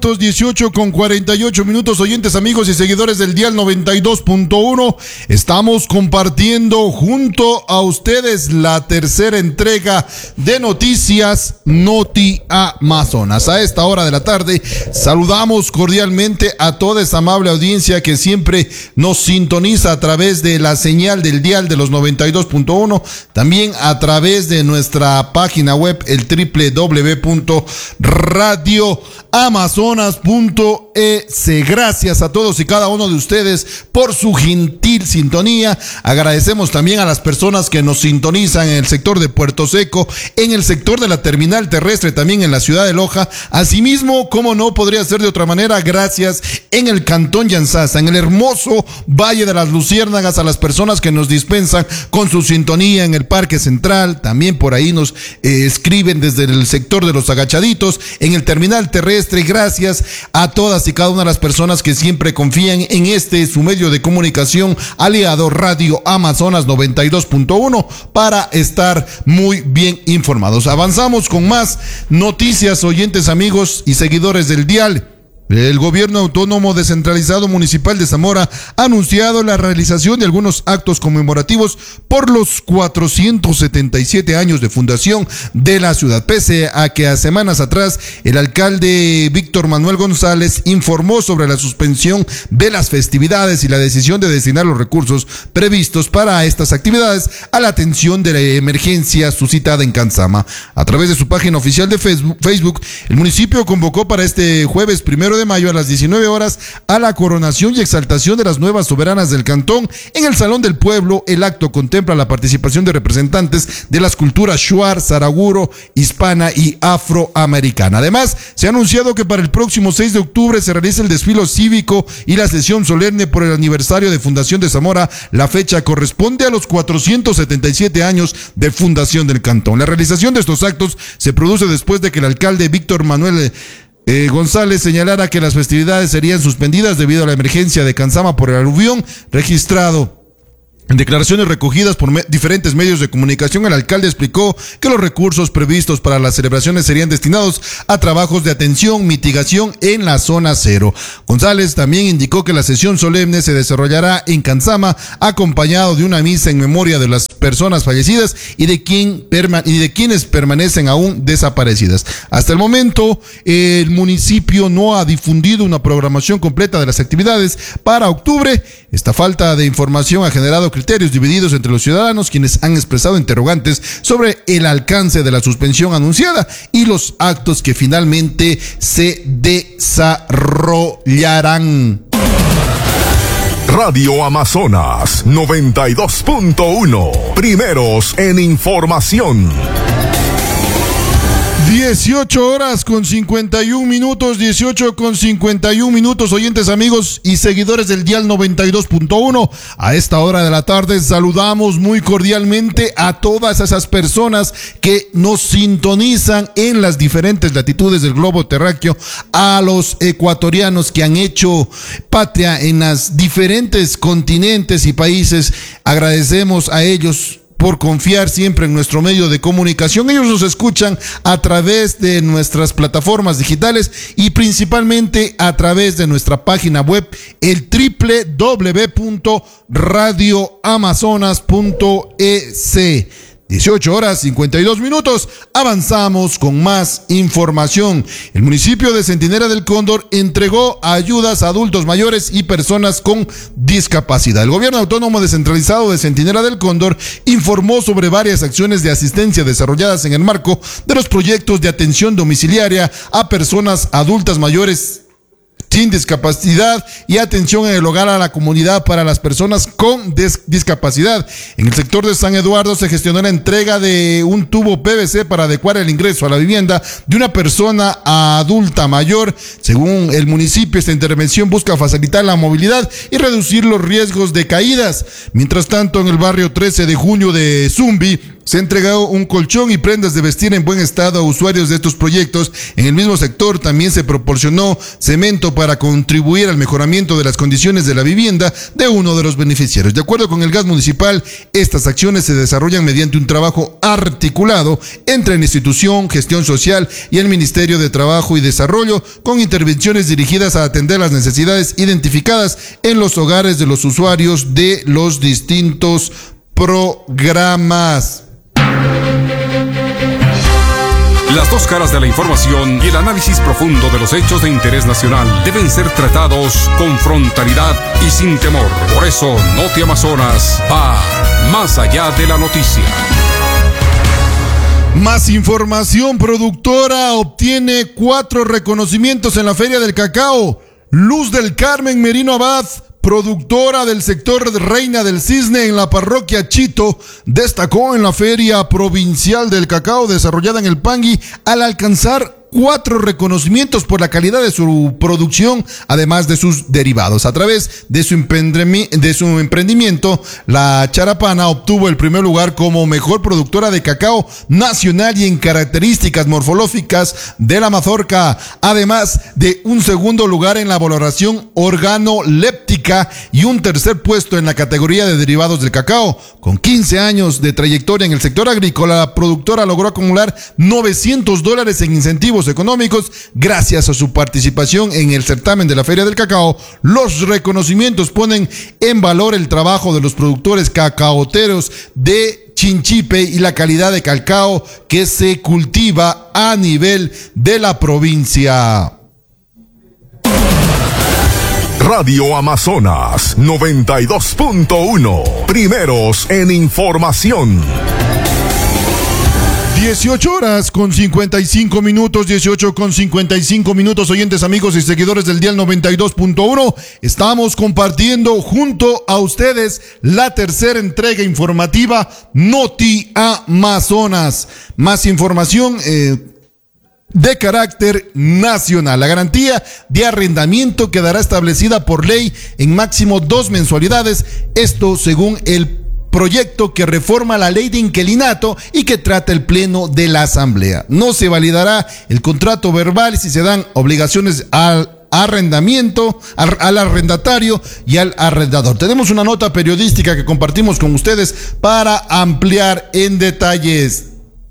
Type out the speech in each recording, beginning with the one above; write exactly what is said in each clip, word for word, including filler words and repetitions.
dieciocho con cuarenta y ocho minutos, oyentes, amigos y seguidores del Dial noventa y dos punto uno. Estamos compartiendo junto a ustedes la tercera entrega de Noticias Noti Amazonas. A esta hora de la tarde saludamos cordialmente a toda esa amable audiencia que siempre nos sintoniza a través de la señal del Dial de los noventa y dos punto uno, también a través de nuestra página web, el doble u doble u doble u punto radio amazonas punto e s. Gracias a todos y cada uno de ustedes por su gentil sintonía. Agradecemos también a las personas que nos sintonizan en el sector de Puerto Seco, en el sector de la terminal terrestre, también en la ciudad de Loja. Asimismo, como no podría ser de otra manera, gracias en el Cantón Yanzasa, en el hermoso Valle de las Luciérnagas, a las personas que nos dispensan con su sintonía en el Parque Central. También por ahí nos eh, escriben desde el sector de los Agachaditos, en el terminal terrestre. Gracias a todas y cada una de las personas que siempre confían en este su medio de comunicación aliado, Radio Amazonas noventa y dos punto uno, para estar muy bien informados. Avanzamos con más noticias, oyentes, amigos y seguidores del Dial. El Gobierno Autónomo Descentralizado Municipal de Zamora ha anunciado la realización de algunos actos conmemorativos por los cuatrocientos setenta y siete años de fundación de la ciudad, pese a que a semanas atrás el alcalde Víctor Manuel González informó sobre la suspensión de las festividades y la decisión de destinar los recursos previstos para estas actividades a la atención de la emergencia suscitada en Canzama. A través de su página oficial de Facebook, el municipio convocó para este jueves primero de de mayo a las diecinueve horas a la coronación y exaltación de las nuevas soberanas del cantón en el Salón del Pueblo. El acto contempla la participación de representantes de las culturas shuar, saraguro, hispana y afroamericana. Además, se ha anunciado que para el próximo seis de octubre se realiza el desfile cívico y la sesión solemne por el aniversario de fundación de Zamora. La fecha corresponde a los cuatrocientos setenta y siete años de fundación del cantón. La realización de estos actos se produce después de que el alcalde Víctor Manuel Eh, González señalara que las festividades serían suspendidas debido a la emergencia de Canzama por el aluvión registrado. En declaraciones recogidas por me- diferentes medios de comunicación, el alcalde explicó que los recursos previstos para las celebraciones serían destinados a trabajos de atención, mitigación en la zona cero. González también indicó que la sesión solemne se desarrollará en Canzama, acompañado de una misa en memoria de las personas fallecidas y de, quien perma- y de quienes permanecen aún desaparecidas. Hasta el momento, el municipio no ha difundido una programación completa de las actividades para octubre. Esta falta de información ha generado criterios divididos entre los ciudadanos, quienes han expresado interrogantes sobre el alcance de la suspensión anunciada y los actos que finalmente se desarrollarán. Radio Amazonas noventa y dos punto uno, primeros en información. dieciocho horas con cincuenta y un minutos, dieciocho con cincuenta y un minutos, oyentes, amigos y seguidores del Dial noventa y dos punto uno. A esta hora de la tarde saludamos muy cordialmente a todas esas personas que nos sintonizan en las diferentes latitudes del globo terráqueo, a los ecuatorianos que han hecho patria en los diferentes continentes y países. Agradecemos a ellos por confiar siempre en nuestro medio de comunicación. Ellos nos escuchan a través de nuestras plataformas digitales y principalmente a través de nuestra página web, el doble u doble u doble u punto radio amazonas punto e s. dieciocho horas cincuenta y dos minutos, avanzamos con más información. El municipio de Centinela del Cóndor entregó ayudas a adultos mayores y personas con discapacidad. El Gobierno Autónomo Descentralizado de Centinela del Cóndor informó sobre varias acciones de asistencia desarrolladas en el marco de los proyectos de atención domiciliaria a personas adultas mayores sin discapacidad y atención en el hogar a la comunidad para las personas con discapacidad. En el sector de San Eduardo se gestionó la entrega de un tubo P V C para adecuar el ingreso a la vivienda de una persona adulta mayor. Según el municipio, esta intervención busca facilitar la movilidad y reducir los riesgos de caídas. Mientras tanto, en el barrio trece de junio de Zumbi, Se entregó un colchón y prendas de vestir en buen estado a usuarios de estos proyectos. En el mismo sector también se proporcionó cemento para contribuir al mejoramiento de las condiciones de la vivienda de uno de los beneficiarios. De acuerdo con el G A S municipal, estas acciones se desarrollan mediante un trabajo articulado entre la institución, gestión social y el Ministerio de Trabajo y Desarrollo, con intervenciones dirigidas a atender las necesidades identificadas en los hogares de los usuarios de los distintos programas. Las dos caras de la información y el análisis profundo de los hechos de interés nacional deben ser tratados con frontalidad y sin temor. Por eso, Noti Amazonas va más allá de la noticia. Más información. Productora obtiene cuatro reconocimientos en la Feria del Cacao. Luz del Carmen Merino Abad, productora del sector Reina del Cisne en la parroquia Chito, destacó en la Feria Provincial del Cacao desarrollada en el Pangui al alcanzar cuatro reconocimientos por la calidad de su producción, además de sus derivados. A través de su, de su emprendimiento, la charapana obtuvo el primer lugar como mejor productora de cacao nacional y en características morfológicas de la mazorca, además de un segundo lugar en la valoración organoléptica y un tercer puesto en la categoría de derivados del cacao. Con quince años de trayectoria en el sector agrícola, la productora logró acumular novecientos dólares en incentivos económicos gracias a su participación en el certamen de la Feria del Cacao. Los reconocimientos ponen en valor el trabajo de los productores cacaoteros de Chinchipe y la calidad de cacao que se cultiva a nivel de la provincia. Radio Amazonas noventa y dos punto uno, primeros en información. dieciocho horas con cincuenta y cinco minutos, dieciocho con cincuenta y cinco minutos, oyentes, amigos y seguidores del Dial noventa y dos punto uno. Estamos compartiendo junto a ustedes la tercera entrega informativa Noti Amazonas. Más información eh, de carácter nacional. La garantía de arrendamiento quedará establecida por ley en máximo dos mensualidades. Esto según el proyecto que reforma la ley de inquilinato y que trata el pleno de la asamblea. No se validará el contrato verbal si se dan obligaciones al arrendamiento, al, al arrendatario y al arrendador. Tenemos una nota periodística que compartimos con ustedes para ampliar en detalles.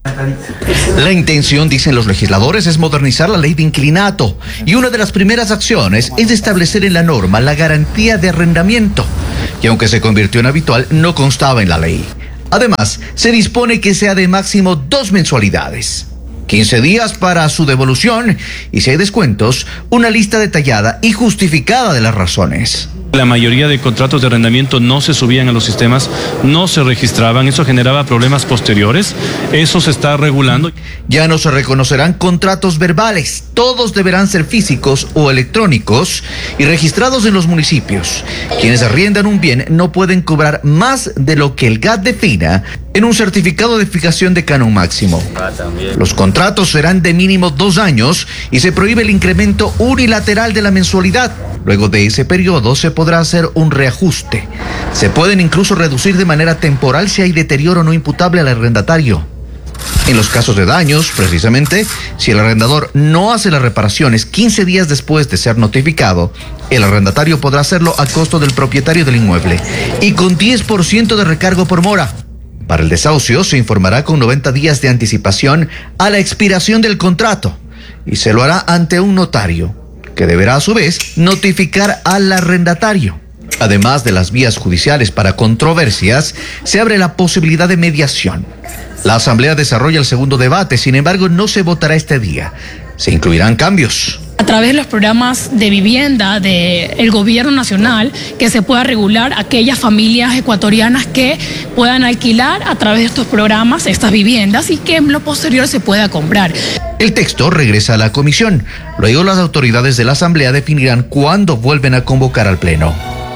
La intención, dicen los legisladores, es modernizar la ley de inquilinato y una de las primeras acciones es establecer en la norma la garantía de arrendamiento, y aunque se convirtió en habitual, no constaba en la ley. Además, se dispone que sea de máximo dos mensualidades, quince días para su devolución y, si hay descuentos, una lista detallada y justificada de las razones. La mayoría de contratos de arrendamiento no se subían a los sistemas, no se registraban, eso generaba problemas posteriores, eso se está regulando. Ya no se reconocerán contratos verbales, todos deberán ser físicos o electrónicos y registrados en los municipios. Quienes arriendan un bien no pueden cobrar más de lo que el G A T defina en un certificado de fijación de canon máximo. Los contratos serán de mínimo dos años y se prohíbe el incremento unilateral de la mensualidad. Luego de ese periodo se podrá hacer un reajuste. Se pueden incluso reducir de manera temporal si hay deterioro no imputable al arrendatario. En los casos de daños, precisamente, si el arrendador no hace las reparaciones quince días después de ser notificado, el arrendatario podrá hacerlo a costo del propietario del inmueble y con diez por ciento de recargo por mora. Para el desahucio se informará con noventa días de anticipación a la expiración del contrato y se lo hará ante un notario, que deberá a su vez notificar al arrendatario. Además de las vías judiciales para controversias, se abre la posibilidad de mediación. La Asamblea desarrolla el segundo debate, sin embargo, no se votará este día. Se incluirán cambios. A través de los programas de vivienda del gobierno nacional, que se pueda regular aquellas familias ecuatorianas que puedan alquilar a través de estos programas estas viviendas y que en lo posterior se pueda comprar. El texto regresa a la comisión. Luego las autoridades de la Asamblea definirán cuándo vuelven a convocar al Pleno.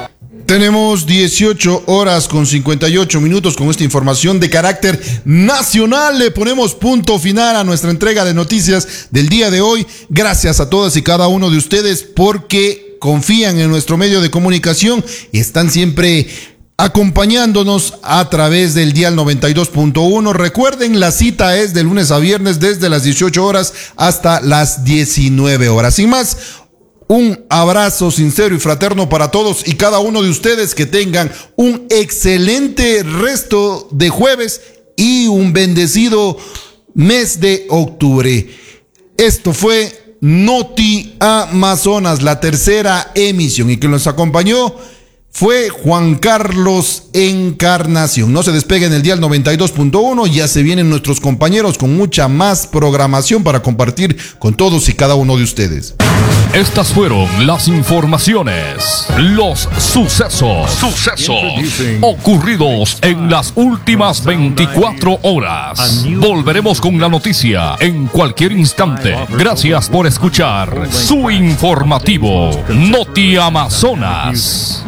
Tenemos dieciocho horas con cincuenta y ocho minutos con esta información de carácter nacional. Le ponemos punto final a nuestra entrega de noticias del día de hoy. Gracias a todas y cada uno de ustedes porque confían en nuestro medio de comunicación y están siempre acompañándonos a través del dial noventa y dos punto uno. Recuerden, la cita es de lunes a viernes desde las dieciocho horas hasta las diecinueve horas. Sin más, un abrazo sincero y fraterno para todos y cada uno de ustedes. Que tengan un excelente resto de jueves y un bendecido mes de octubre. Esto fue Noti Amazonas, la tercera emisión, y quien nos acompañó fue Juan Carlos Encarnación. No se despeguen el dial noventa y dos punto uno, ya se vienen nuestros compañeros con mucha más programación para compartir con todos y cada uno de ustedes. Estas fueron las informaciones, los sucesos, sucesos ocurridos en las últimas veinticuatro horas. Volveremos con la noticia en cualquier instante. Gracias por escuchar su informativo Noti Amazonas.